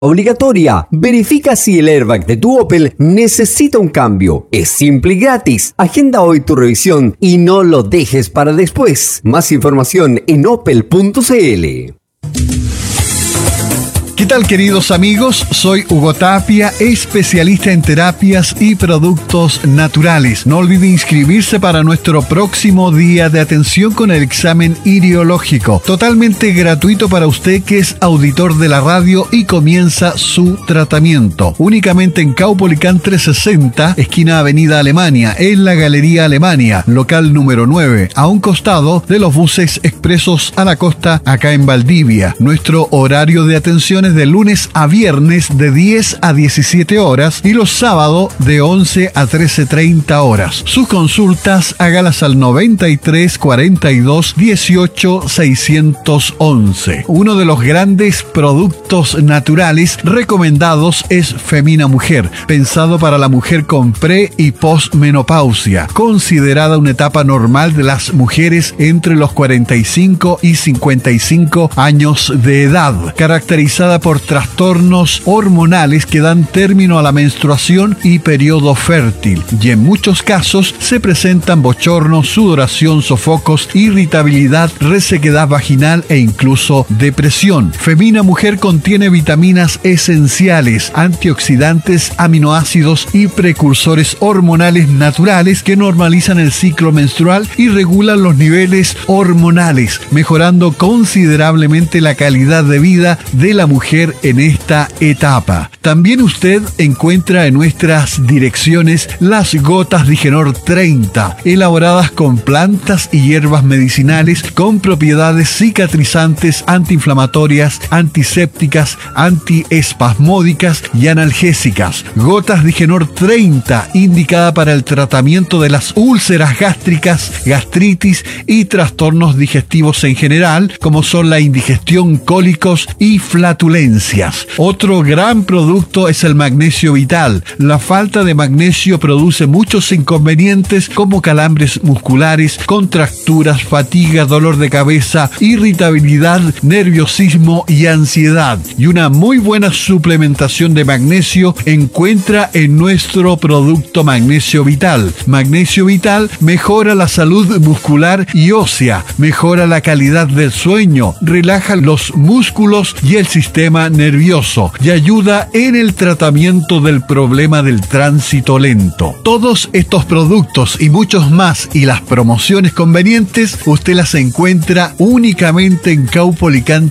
Obligatoria. Verifica si el airbag de tu Opel necesita un cambio. Es simple y gratis. Agenda hoy tu revisión y no lo dejes para después. Más información en opel.cl. ¿Qué tal, queridos amigos? Soy Hugo Tapia, especialista en terapias y productos naturales. No olvide inscribirse para nuestro próximo día de atención con el examen iriológico, totalmente gratuito para usted que es auditor de la radio y comienza su tratamiento. Únicamente en Caupolicán 360, esquina Avenida Alemania, en la Galería Alemania, local número 9, a un costado de los buses expresos a la costa, acá en Valdivia. Nuestro horario de atención es de lunes a viernes de 10 a 17 horas y los sábados de 11 a 13:30 horas. Sus consultas hágalas al 93 42 18 611. Uno de los grandes productos naturales recomendados es Femina Mujer, pensado para la mujer con pre y posmenopausia, considerada una etapa normal de las mujeres entre los 45 y 55 años de edad, caracterizada por trastornos hormonales que dan término a la menstruación y periodo fértil, y en muchos casos se presentan bochornos, sudoración, sofocos, irritabilidad, resequedad vaginal e incluso depresión. Femina Mujer contiene vitaminas esenciales, antioxidantes, aminoácidos y precursores hormonales naturales que normalizan el ciclo menstrual y regulan los niveles hormonales, mejorando considerablemente la calidad de vida de la mujer en esta etapa. También usted encuentra en nuestras direcciones las gotas Digenor 30, elaboradas con plantas y hierbas medicinales con propiedades cicatrizantes, antiinflamatorias, antisépticas, antiespasmódicas y analgésicas. Gotas Digenor 30, indicada para el tratamiento de las úlceras gástricas, gastritis y trastornos digestivos en general, como son la indigestión, cólicos y flatulencias. Otro gran producto es el magnesio vital. La falta de magnesio produce muchos inconvenientes como calambres musculares, contracturas, fatiga, dolor de cabeza, irritabilidad, nerviosismo y ansiedad. Y una muy buena suplementación de magnesio encuentra en nuestro producto Magnesio Vital. Magnesio Vital mejora la salud muscular y ósea, mejora la calidad del sueño, relaja los músculos y el sistema nervioso y ayuda en el tratamiento del problema del tránsito lento. Todos estos productos y muchos más y las promociones convenientes usted las encuentra únicamente en Caupolicán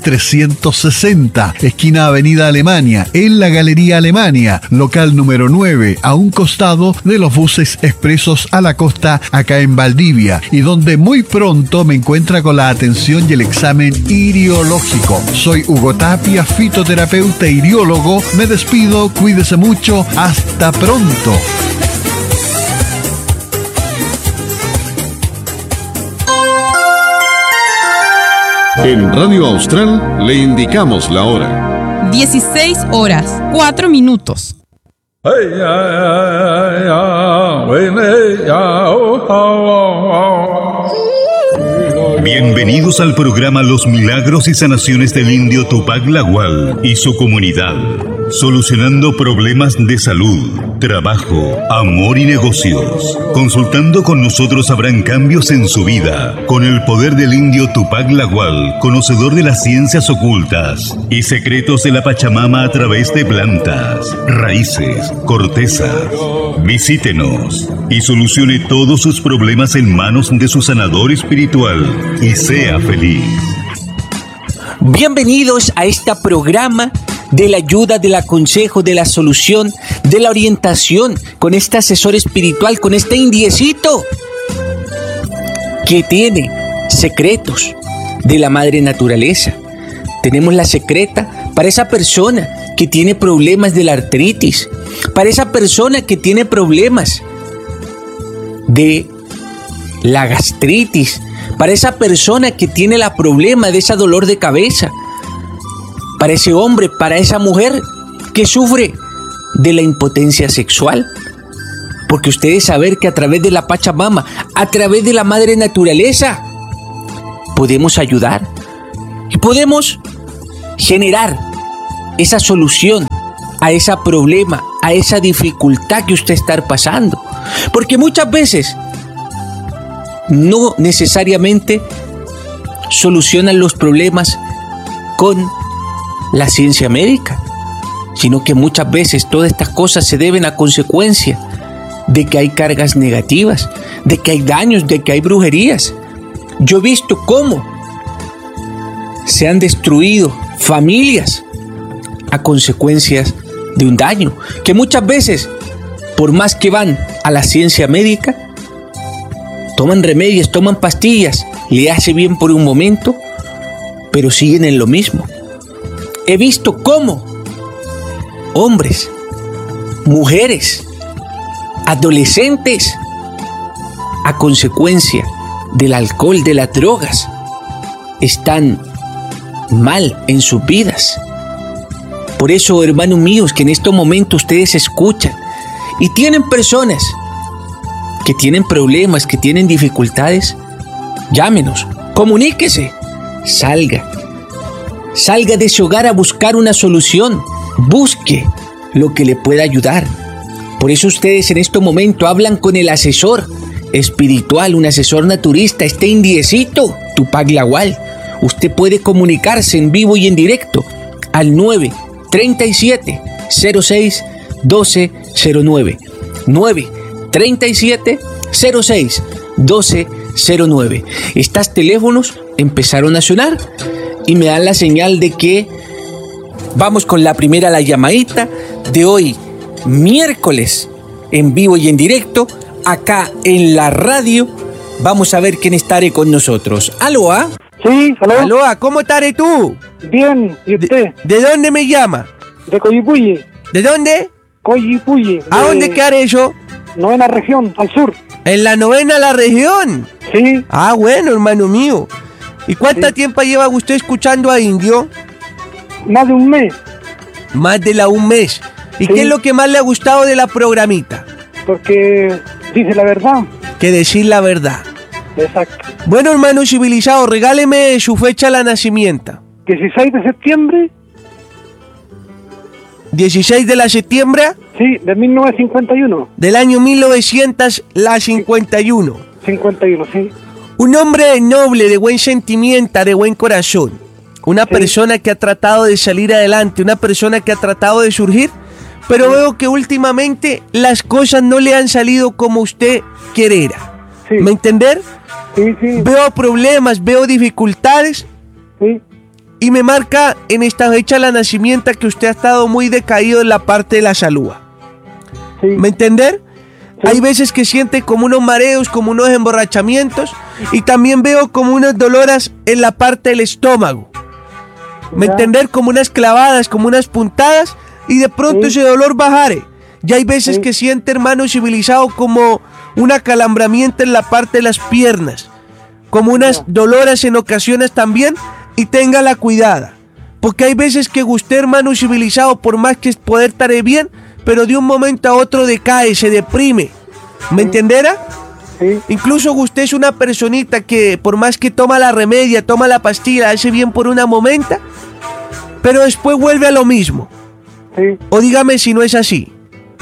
360, esquina Avenida Alemania, en la Galería Alemania, local número 9, a un costado de los buses expresos a la costa, acá en Valdivia, y donde muy pronto me encuentra con la atención y el examen iriológico. Soy Hugo Tapia, fitoterapeuta iriólogo. Me despido, cuídese mucho, hasta pronto. En Radio Austral le indicamos la hora. 16 horas, 4 minutos. Bienvenidos al programa Los Milagros y Sanaciones del Indio Tupac Lagual y su comunidad, solucionando problemas de salud, trabajo, amor y negocios. Consultando con nosotros habrán cambios en su vida, con el poder del Indio Tupac Lagual, conocedor de las ciencias ocultas y secretos de la Pachamama a través de plantas, raíces, cortezas. Visítenos y solucione todos sus problemas en manos de su sanador espiritual y sea feliz. Bienvenidos a este programa de la ayuda, del aconsejo, de la solución, de la orientación, con este asesor espiritual, con este indiecito que tiene secretos de la madre naturaleza. Tenemos la secreta para esa persona que tiene problemas de la artritis, para esa persona que tiene problemas de la gastritis, para esa persona que tiene el problema de ese dolor de cabeza, para ese hombre, para esa mujer que sufre de la impotencia sexual. Porque ustedes saben que a través de la Pachamama, a través de la madre naturaleza, podemos ayudar y podemos generar esa solución a ese problema, a esa dificultad que usted está pasando. Porque muchas veces no necesariamente solucionan los problemas con la ciencia médica, sino que muchas veces todas estas cosas se deben a consecuencia de que hay cargas negativas, de que hay daños, de que hay brujerías. Yo he visto cómo se han destruido familias a consecuencias de un daño, que muchas veces, por más que van a la ciencia médica, toman remedios, toman pastillas, le hace bien por un momento, pero siguen en lo mismo. He visto cómo hombres, mujeres, adolescentes, a consecuencia del alcohol, de las drogas, están mal en sus vidas. Por eso, hermanos míos, que en estos momentos ustedes escuchan y tienen personas que tienen problemas, que tienen dificultades, llámenos, comuníquese, salga de ese hogar a buscar una solución, busque lo que le pueda ayudar. Por eso ustedes en este momento hablan con el asesor espiritual, un asesor naturista, este indiecito, Tupac Lawal. Usted puede comunicarse en vivo y en directo al 937-06-1209. 937-06-1209. Estos teléfonos empezaron a sonar y me dan la señal de que vamos con la llamadita de hoy, miércoles, en vivo y en directo, acá en la radio. Vamos a ver quién estará con nosotros. ¿Aló? Sí, ¿aló? ¿Aló? ¿Cómo estaré tú? Bien, ¿y usted? ¿De dónde me llama? De Coyipulli. ¿De dónde? Coyipulli. ¿A dónde queda eso? 9ª región, al sur. ¿En la 9ª la región? Sí. Ah, bueno, hermano mío. ¿Y cuánto tiempo lleva usted escuchando a Indio? Más de un mes. Más de un mes. ¿Y qué es lo que más le ha gustado de la programita? Porque dice la verdad. Que decir la verdad. Exacto. Bueno, hermano civilizado, regáleme su fecha de nacimiento. 16 de septiembre. 16 de septiembre. Sí, de 1951. Del año 1951. 51, sí. Un hombre noble, de buen sentimiento, de buen corazón. Una persona que ha tratado de salir adelante, una persona que ha tratado de surgir, pero veo que últimamente las cosas no le han salido como usted querera. Sí. ¿Me entender? Sí, sí. Veo problemas, veo dificultades. Sí. Y me marca en esta fecha de nacimiento que usted ha estado muy decaído en la parte de la salud. Sí. ¿Me entender? Sí. Hay veces que siente como unos mareos, como unos emborrachamientos, y también veo como unos dolores en la parte del estómago. ¿Me entender? Como unas clavadas, como unas puntadas, y de pronto ese dolor bajare. Ya hay veces que siente, hermano civilizado, como un acalambramiento en la parte de las piernas, como unas dolores en ocasiones también, y tenga la cuidada. Porque hay veces que usted, hermano civilizado, por más que poder estar bien, pero de un momento a otro decae, se deprime. ¿Me entenderá? Sí. Incluso usted es una personita que por más que toma la remedia, toma la pastilla, hace bien por una momento, pero después vuelve a lo mismo. Sí. O dígame si no es así.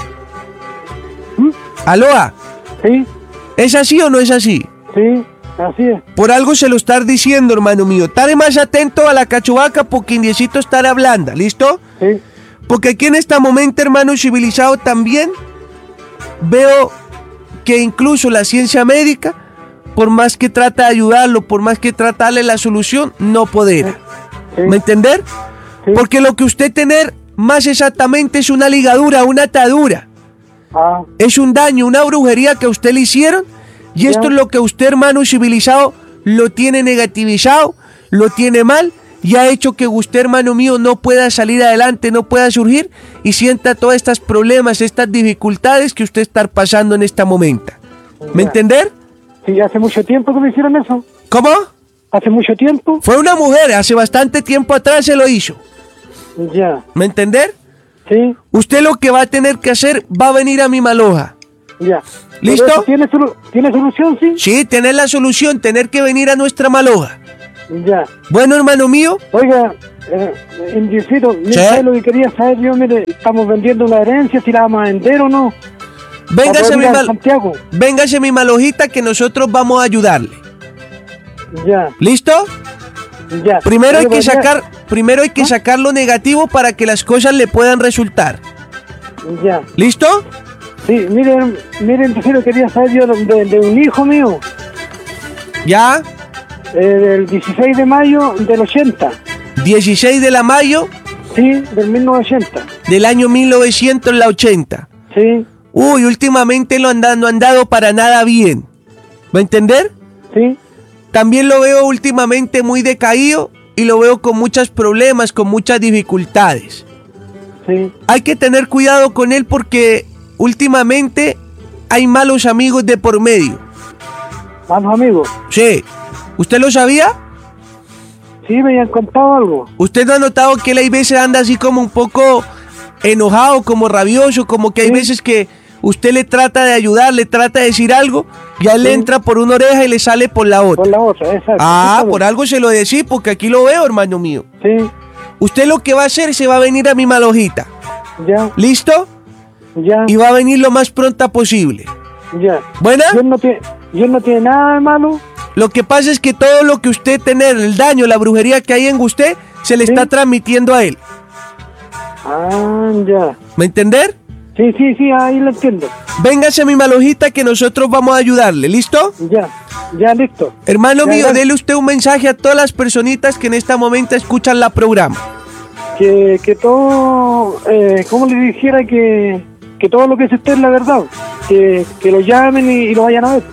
¿Aló? Sí. ¿Es así o no es así? Sí, así es. Por algo se lo estar diciendo, hermano mío. Estaré más atento a la cachuvaca porque indiecito estará hablando, ¿listo? Sí. Porque aquí en este momento, hermano civilizado, también veo que incluso la ciencia médica, por más que trata de ayudarlo, por más que trata de darle la solución, no podrá. Sí. ¿Me entender? Sí. Porque lo que usted tener más exactamente es una ligadura, una atadura. Ah. Es un daño, una brujería que a usted le hicieron, y esto es lo que usted, hermano civilizado, lo tiene negativizado, lo tiene mal, y ha hecho que usted, hermano mío, no pueda salir adelante, no pueda surgir, y sienta todos estos problemas, estas dificultades que usted está pasando en este momento. ¿Me entender? Sí, hace mucho tiempo que me hicieron eso. ¿Cómo? Hace mucho tiempo. Fue una mujer, hace bastante tiempo atrás se lo hizo. Ya. ¿Me entender? Sí. Usted lo que va a tener que hacer, va a venir a mi maloja. Ya. ¿Listo? ¿Tiene solución, sí? Sí, tener la solución, tener que venir a nuestra maloja. Ya. Bueno, hermano mío. Oiga, indiecito, ¿Sí? ¿sabes lo que quería saber yo? Mire, estamos vendiendo una herencia, si la vamos a vender o no. Véngase mi malojita que nosotros vamos a ayudarle. Ya. ¿Listo? Ya. Primero hay que sacar lo negativo para que las cosas le puedan resultar. Ya. ¿Listo? Sí, miren, indiecito, quería saber yo de un hijo mío. ¿Ya? Del 16 de mayo del 80. 16 de mayo. Sí, del 1980. Del año 1980. Sí. Uy, últimamente no han dado para nada bien. ¿Va a entender? Sí. También lo veo últimamente muy decaído y lo veo con muchos problemas, con muchas dificultades. Sí. Hay que tener cuidado con él porque últimamente hay malos amigos de por medio. ¿Malos amigos? Sí. ¿Usted lo sabía? Sí, me habían contado algo. ¿Usted no ha notado que él hay veces anda así como un poco enojado, como rabioso, como que hay veces que usted le trata de ayudar, le trata de decir algo, y a él le entra por una oreja y le sale por la otra? Por la otra, exacto. Ah, por algo se lo decía, porque aquí lo veo, hermano mío. Sí. Usted lo que va a hacer, se va a venir a mi malojita. Ya. ¿Listo? Ya. Y va a venir lo más pronto posible. Ya. ¿Buena? ¿Y él no tiene nada de malo? Lo que pasa es que todo lo que usted tiene, el daño, la brujería que hay en usted, se le está transmitiendo a él. Ah, ya. ¿Me entender? Sí, ahí lo entiendo. Véngase mi malojita que nosotros vamos a ayudarle, ¿listo? Ya, listo. Hermano ya, mío, gracias. dele usted un mensaje a todas las personitas que en este momento escuchan la programa. Que todo, como le dijera, que todo lo que se esté es la verdad. Que lo llamen y lo vayan a ver.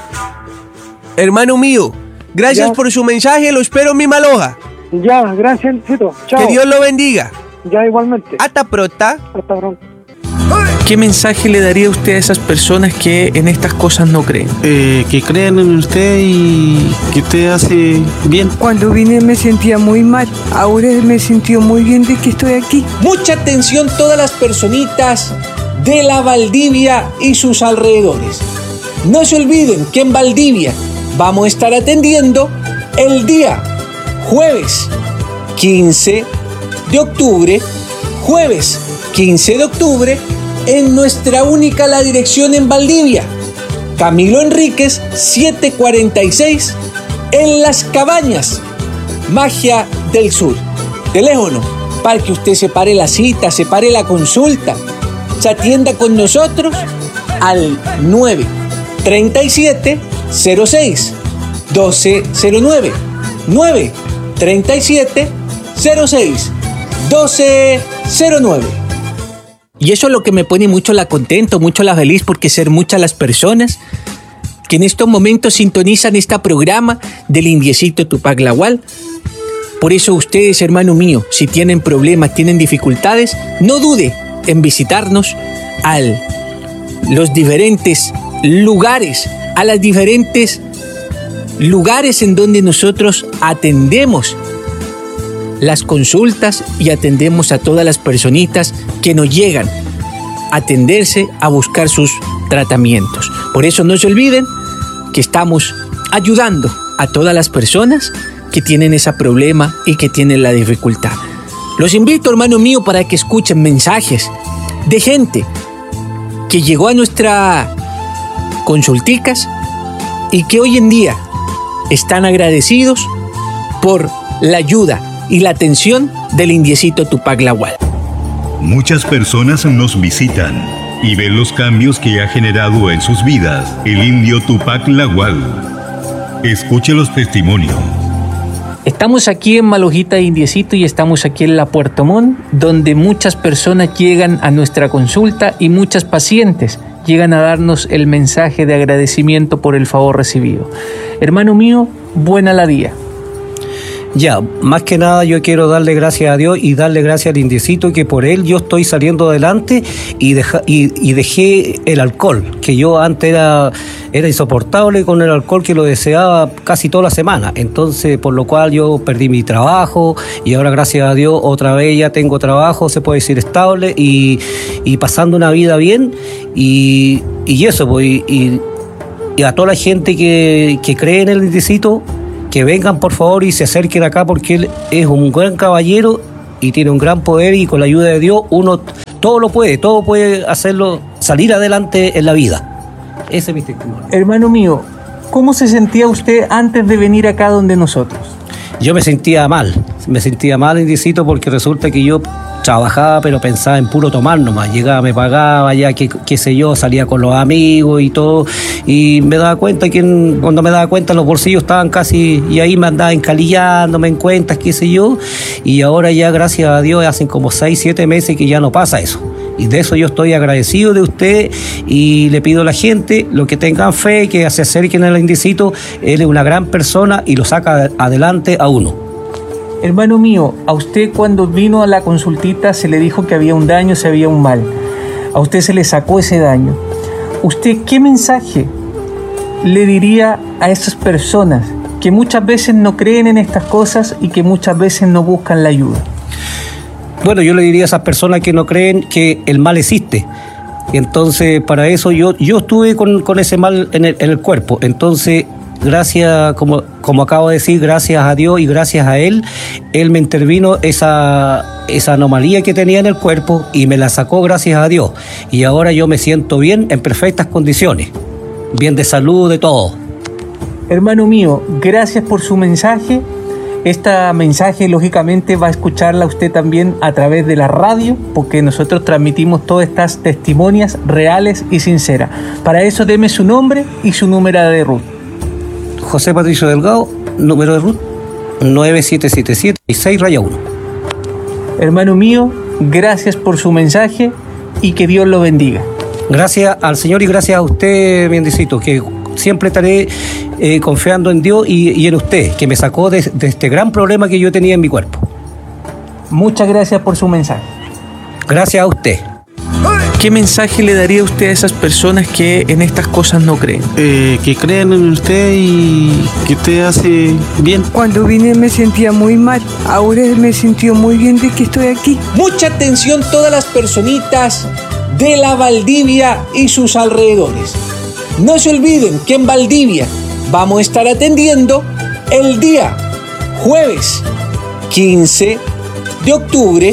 Hermano mío, gracias por su mensaje, lo espero en mi maloja. Ya, gracias, Cito. Chao. Que Dios lo bendiga. Ya, igualmente. Hasta pronto. Hasta pronto. ¿Qué mensaje le daría usted a esas personas que en estas cosas no creen? Que crean en usted y que usted hace bien. Cuando vine me sentía muy mal, ahora me sintió muy bien de que estoy aquí. Mucha atención todas las personitas de la Valdivia y sus alrededores. No se olviden que en Valdivia vamos a estar atendiendo el día jueves 15 de octubre, en nuestra única la dirección en Valdivia, Camilo Enríquez 746, en Las Cabañas, Magia del Sur. Teléfono para que usted separe la cita, separe la consulta, se atienda con nosotros al 937 06 1209 937 06 1209. Y eso es lo que me pone mucho la contento, mucho la feliz, porque ser muchas las personas que en estos momentos sintonizan este programa del indiecito Tupac Lagual. Por eso ustedes, hermano mío, si tienen problemas, tienen dificultades, no dude en visitarnos a los diferentes lugares, en donde nosotros atendemos las consultas y atendemos a todas las personitas que nos llegan a atenderse, a buscar sus tratamientos. Por eso no se olviden que estamos ayudando a todas las personas que tienen ese problema y que tienen la dificultad. Los invito, hermano mío, para que escuchen mensajes de gente que llegó a nuestras consulticas y que hoy en día están agradecidos por la ayuda y la atención del indiecito Tupac Lagual. Muchas personas nos visitan y ven los cambios que ha generado en sus vidas el indio Tupac Lagual. Escuche los testimonios. Estamos aquí en Malojita Indiecito y estamos aquí en la Puerto Montt, donde muchas personas llegan a nuestra consulta y muchas pacientes llegan a darnos el mensaje de agradecimiento por el favor recibido. Hermano mío, buena la día. Ya, más que nada yo quiero darle gracias a Dios y darle gracias al indiecito, que por él yo estoy saliendo adelante y dejé el alcohol, que yo antes era insoportable con el alcohol, que lo deseaba casi toda la semana. Entonces, por lo cual yo perdí mi trabajo y ahora, gracias a Dios, otra vez ya tengo trabajo, se puede decir estable y pasando una vida bien y eso, pues, y a toda la gente que cree en el indiecito, que vengan por favor y se acerquen acá, porque él es un gran caballero y tiene un gran poder, y con la ayuda de Dios uno todo puede hacerlo, salir adelante en la vida. Ese es mi testimonio. Hermano mío, ¿cómo se sentía usted antes de venir acá donde nosotros? Yo me sentía mal, indiecito, porque resulta que yo trabajaba, pero pensaba en puro tomar nomás. Llegaba, me pagaba, ya qué sé yo, salía con los amigos y todo, y me daba cuenta que cuando me daba cuenta los bolsillos estaban casi, y ahí me andaba encalillándome en cuentas, qué sé yo, y ahora ya gracias a Dios hacen como 6, 7 meses que ya no pasa eso. Y de eso yo estoy agradecido de usted, y le pido a la gente, lo que tengan fe, que se acerquen al indiecito. Él es una gran persona y lo saca adelante a uno. Hermano mío, a usted cuando vino a la consultita se le dijo que había un daño, se había un mal. A usted se le sacó ese daño. ¿Usted qué mensaje le diría a esas personas que muchas veces no creen en estas cosas y que muchas veces no buscan la ayuda? Bueno, yo le diría a esas personas que no creen que el mal existe. Entonces, para eso yo estuve con ese mal en el cuerpo. Entonces, gracias, como acabo de decir, gracias a Dios y gracias a Él me intervino esa anomalía que tenía en el cuerpo y me la sacó gracias a Dios. Y ahora yo me siento bien, en perfectas condiciones. Bien de salud, de todo. Hermano mío, gracias por su mensaje. Este mensaje, lógicamente, va a escucharla usted también a través de la radio, porque nosotros transmitimos todas estas testimonias reales y sinceras. Para eso, deme su nombre y su número de RUT. José Patricio Delgado, número de RUT 9777-6-1. Hermano mío, gracias por su mensaje y que Dios lo bendiga. Gracias al Señor y gracias a usted, mi bendecito, que siempre estaré confiando en Dios y en usted, que me sacó de este gran problema que yo tenía en mi cuerpo. Muchas gracias por su mensaje. Gracias a usted. ¿Qué mensaje le daría usted a esas personas que en estas cosas no creen? Que crean en usted y que usted hace bien. Cuando vine me sentía muy mal, ahora me sintió muy bien de que estoy aquí. Mucha atención todas las personitas de la Valdivia y sus alrededores. No se olviden que en Valdivia vamos a estar atendiendo el día jueves 15 de octubre,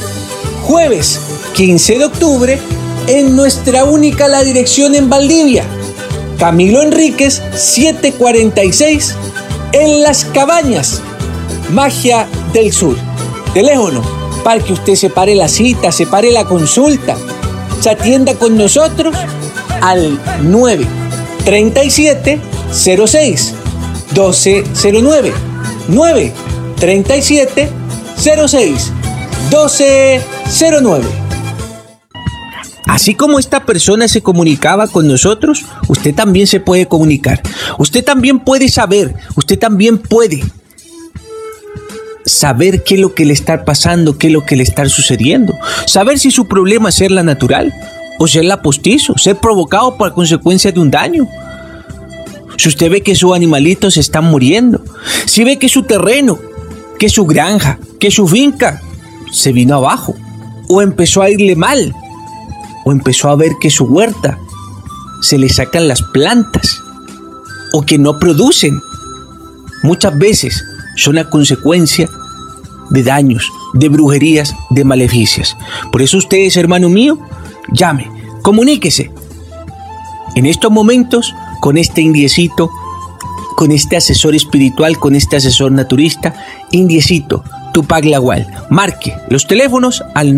en nuestra única la dirección en Valdivia, Camilo Enríquez 746, en Las Cabañas, Magia del Sur. Teléfono para que usted separe la cita, separe la consulta, se atienda con nosotros al 937-06-1209, 937-06-1209. Así como esta persona se comunicaba con nosotros, usted también se puede comunicar. Usted también puede saber, usted también puede saber qué es lo que le está pasando, qué es lo que le está sucediendo. Saber si su problema es serla natural o serla postizo, ser provocado por consecuencia de un daño. Si usted ve que sus animalitos se están muriendo, si ve que su terreno, que su granja, que su finca se vino abajo, o empezó a irle mal, o empezó a ver que su huerta se le sacan las plantas, o que no producen, muchas veces son a consecuencia de daños, de brujerías, de maleficias. Por eso ustedes, hermano mío, llame, comuníquese en estos momentos con este indiecito, con este asesor espiritual, con este asesor naturista, indiecito Tupac Lagual. Marque los teléfonos al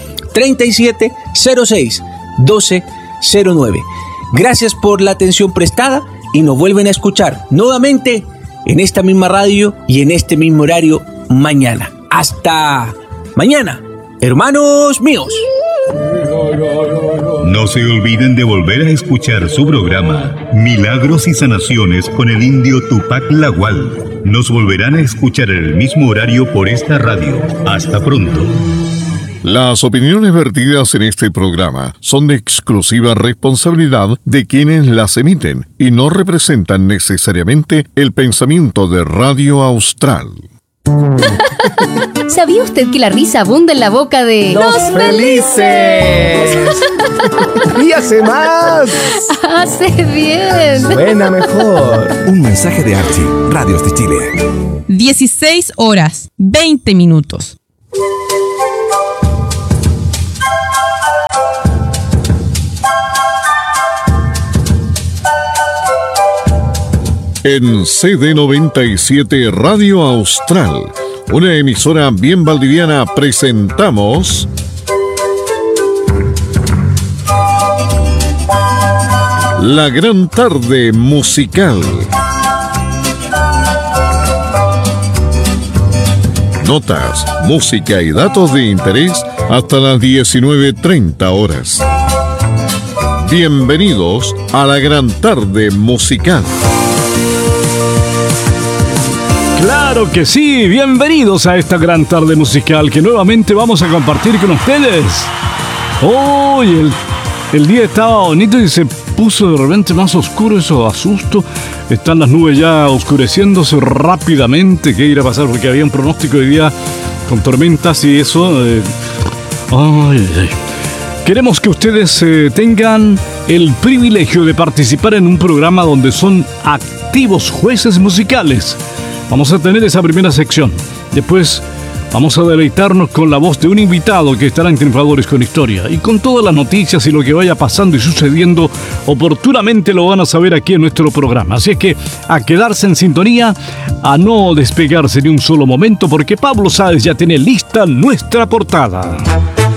937-06-1209. Gracias por la atención prestada y nos vuelven a escuchar nuevamente en esta misma radio y en este mismo horario mañana. Hasta mañana, hermanos míos. No se olviden de volver a escuchar su programa Milagros y Sanaciones con el indio Tupac Lagual. Nos volverán a escuchar en el mismo horario por esta radio. Hasta pronto. Las opiniones vertidas en este programa son de exclusiva responsabilidad de quienes las emiten y no representan necesariamente el pensamiento de Radio Austral. ¿Sabía usted que la risa abunda en la boca de ¡los felices! ¡Y hace más! ¡Hace bien! Suena mejor. Un mensaje de Archie, Radios de Chile. 16 horas, 20 minutos. En CD97 Radio Austral, una emisora bien valdiviana, presentamos La Gran Tarde Musical. Notas, música y datos de interés hasta las 19:30 horas. Bienvenidos a La Gran Tarde Musical. Claro que sí, bienvenidos a esta gran tarde musical que nuevamente vamos a compartir con ustedes. Hoy el día estaba bonito y se puso de repente más oscuro, eso asusto. Están las nubes ya oscureciéndose rápidamente. ¿Qué irá a pasar? Porque había un pronóstico de día con tormentas y eso. Queremos que ustedes tengan el privilegio de participar en un programa donde son activos jueces musicales. Vamos a tener esa primera sección. Después vamos a deleitarnos con la voz de un invitado que estará en Triunfadores con Historia. Y con todas las noticias y lo que vaya pasando y sucediendo, oportunamente lo van a saber aquí en nuestro programa. Así es que a quedarse en sintonía, a no despegarse ni un solo momento, porque Pablo Sáez ya tiene lista nuestra portada.